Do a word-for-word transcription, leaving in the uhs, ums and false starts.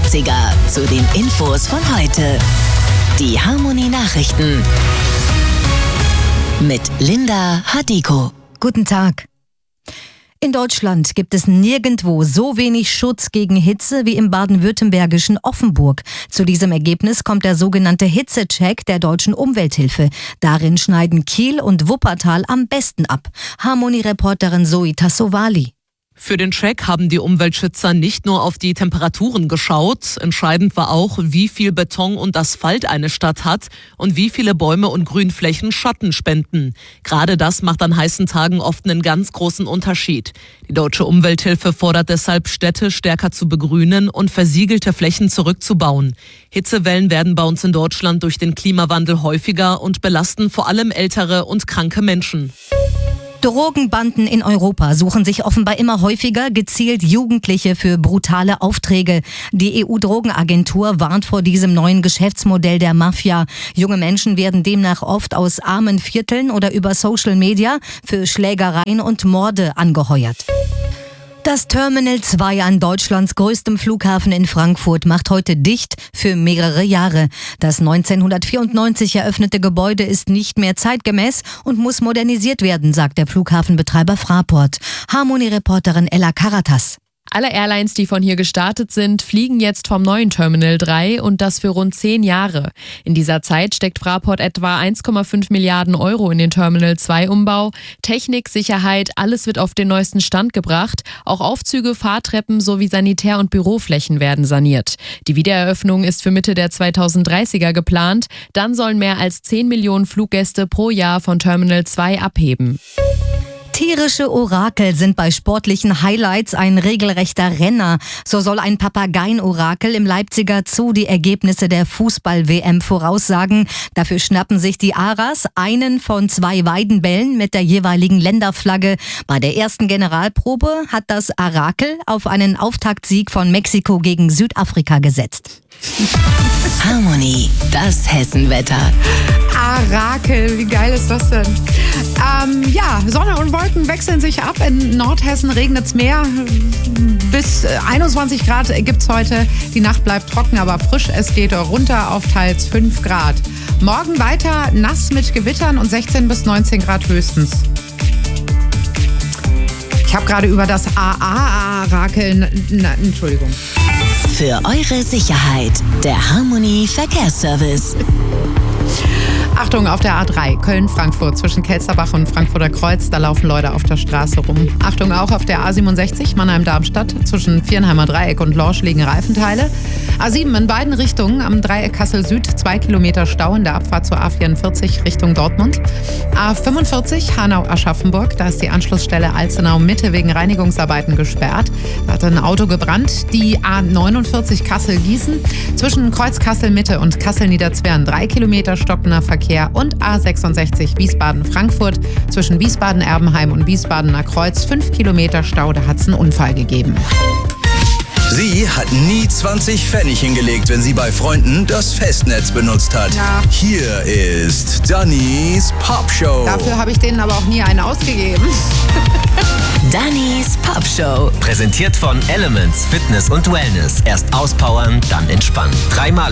neunziger zu den Infos von heute. Die Harmonie-Nachrichten mit Linda Hadiko. Guten Tag. In Deutschland gibt es nirgendwo so wenig Schutz gegen Hitze wie im baden-württembergischen Offenburg. Zu diesem Ergebnis kommt der sogenannte Hitzecheck der Deutschen Umwelthilfe. Darin schneiden Kiel und Wuppertal am besten ab. Harmonie-Reporterin Zoe Tassovali. Für den Check haben die Umweltschützer nicht nur auf die Temperaturen geschaut. Entscheidend war auch, wie viel Beton und Asphalt eine Stadt hat und wie viele Bäume und Grünflächen Schatten spenden. Gerade das macht an heißen Tagen oft einen ganz großen Unterschied. Die Deutsche Umwelthilfe fordert deshalb, Städte stärker zu begrünen und versiegelte Flächen zurückzubauen. Hitzewellen werden bei uns in Deutschland durch den Klimawandel häufiger und belasten vor allem ältere und kranke Menschen. Drogenbanden in Europa suchen sich offenbar immer häufiger gezielt Jugendliche für brutale Aufträge. Die E U-Drogenagentur warnt vor diesem neuen Geschäftsmodell der Mafia. Junge Menschen werden demnach oft aus armen Vierteln oder über Social Media für Schlägereien und Morde angeheuert. Das Terminal zwei an Deutschlands größtem Flughafen in Frankfurt macht heute dicht für mehrere Jahre. Das neunzehnhundertvierundneunzig eröffnete Gebäude ist nicht mehr zeitgemäß und muss modernisiert werden, sagt der Flughafenbetreiber Fraport. Harmonie-Reporterin Ella Karatas. Alle Airlines, die von hier gestartet sind, fliegen jetzt vom neuen Terminal drei und das für rund zehn Jahre. In dieser Zeit steckt Fraport etwa eins Komma fünf Milliarden Euro in den Terminal zwei Umbau. Technik, Sicherheit, alles wird auf den neuesten Stand gebracht. Auch Aufzüge, Fahrtreppen sowie Sanitär- und Büroflächen werden saniert. Die Wiedereröffnung ist für Mitte der zweitausenddreißiger geplant. Dann sollen mehr als zehn Millionen Fluggäste pro Jahr von Terminal zwei abheben. Tierische Orakel sind bei sportlichen Highlights ein regelrechter Renner. So soll ein Papageien-Orakel im Leipziger Zoo die Ergebnisse der Fußball-W M voraussagen. Dafür schnappen sich die Aras einen von zwei Weidenbällen mit der jeweiligen Länderflagge. Bei der ersten Generalprobe hat das Orakel auf einen Auftaktsieg von Mexiko gegen Südafrika gesetzt. Harmonie, das Hessenwetter. Orakel, wie geil ist das denn? Ähm, ja, Sonne und Wolken wechseln sich ab. In Nordhessen regnet es mehr. Bis einundzwanzig Grad gibt es heute. Die Nacht bleibt trocken, aber frisch. Es geht runter auf teils fünf Grad. Morgen weiter nass mit Gewittern und sechzehn bis neunzehn Grad höchstens. Ich habe gerade über das A A-Orakel... Entschuldigung. Für eure Sicherheit, der Harmonie Verkehrsservice. Achtung, auf der A drei Köln-Frankfurt zwischen Kelsterbach und Frankfurter Kreuz, da laufen Leute auf der Straße rum. Achtung auch auf der A siebenundsechzig Mannheim-Darmstadt zwischen Vierenheimer Dreieck und Lorsch liegen Reifenteile. A sieben in beiden Richtungen am Dreieck Kassel-Süd, zwei Kilometer Stau in der Abfahrt zur A vierundvierzig Richtung Dortmund. A fünfundvierzig Hanau-Aschaffenburg, da ist die Anschlussstelle Alzenau-Mitte wegen Reinigungsarbeiten gesperrt. Da hat ein Auto gebrannt. Die A neunundvierzig Kassel-Gießen zwischen Kreuz-Kassel-Mitte und Kassel-Niederzwern, drei Kilometer stockender Verkehr. Und A sechsundsechzig Wiesbaden-Frankfurt zwischen Wiesbaden-Erbenheim und Wiesbadener Kreuz, fünf Kilometer Stau, da hat es einen Unfall gegeben. Sie hat nie zwanzig Pfennig hingelegt, wenn sie bei Freunden das Festnetz benutzt hat. Ja. Hier ist Dannys Popshow. Dafür habe ich denen aber auch nie einen ausgegeben. Dannys Popshow. Präsentiert von Elements Fitness und Wellness. Erst auspowern, dann entspannen. Dreimal